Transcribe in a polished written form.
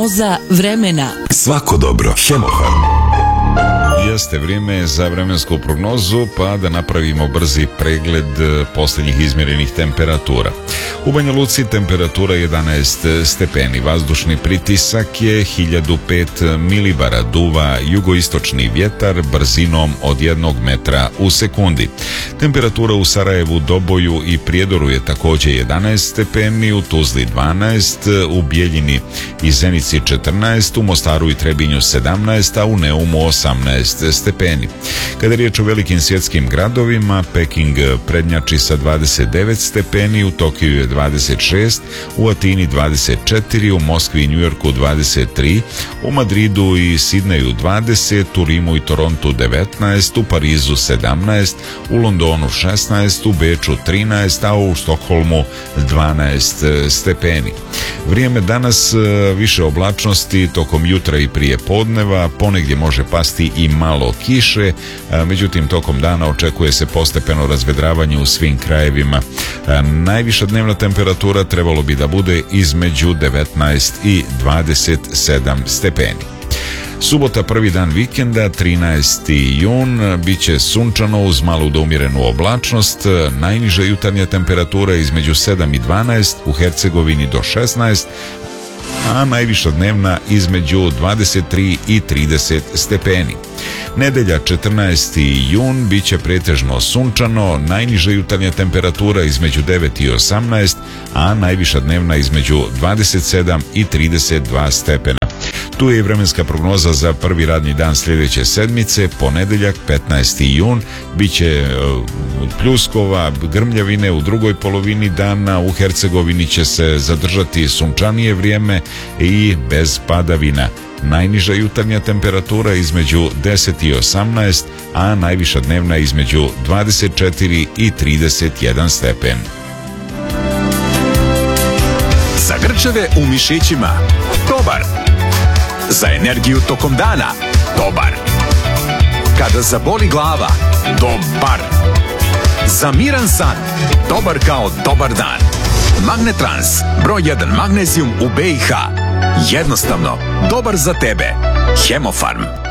Prognoza vremena. Svako dobro. Hemofarm. Jeste vrijeme za vremensku prognozu, pa da napravimo brzi pregled posljednjih izmjerenih temperatura. U Banja Luci temperatura 11 stepeni, vazdušni pritisak je 1005 milibara, duva jugoistočni vjetar brzinom od 1 metra u sekundi. Temperatura u Sarajevu, Doboju i Prijedoru je također 11 stepeni, u Tuzli 12, u Bijeljini i Zenici 14, u Mostaru i Trebinju 17, a u Neumu 18 stepeni. Kada je riječ o velikim svjetskim gradovima, Peking prednjači sa 29 stepeni, u Tokiju je 26, u Atini 24, u Moskvi i Njujorku 23, u Madridu i Sidneju 20, u Rimu i Torontu 19, u Parizu 17, u Londonu 16, u Beču 13, a u Stokholmu 12 stepeni. Vrijeme danas više oblačnosti tokom jutra i prije podneva, ponegdje može pasti i malo kiše, međutim tokom dana očekuje se postepeno razvedravanje u svim krajevima. Najviša dnevna temperatura trebalo bi da bude između 19 i 27 stepeni. Subota, prvi dan vikenda, 13. jun, bit će sunčano uz malu do umjerenu oblačnost, najniža jutarnja temperatura između 7 i 12, u Hercegovini do 16, a najviša dnevna između 23 i 30 stepeni. Nedelja, 14. jun, bit će pretežno sunčano, najniža jutarnja temperatura između 9 i 18, a najviša dnevna između 27 i 32 stepena. Tu je i vremenska prognoza za prvi radni dan sljedeće sedmice, ponedjeljak, 15. jun, bit će pljuskova, grmljavine u drugoj polovini dana, u Hercegovini će se zadržati sunčanije vrijeme i bez padavina. Najniža jutarnja temperatura između 10 i 18, a najviša dnevna između 24 i 31 stepen. Za grčeve u mišićima, dobar. Za energiju tokom dana, dobar. Kada zaboli glava, dobar. Za miran san, dobar kao dobar dan. Magnetrans, broj 1 magnezijum u BiH. Jednostavno, dobar za tebe. Hemofarm.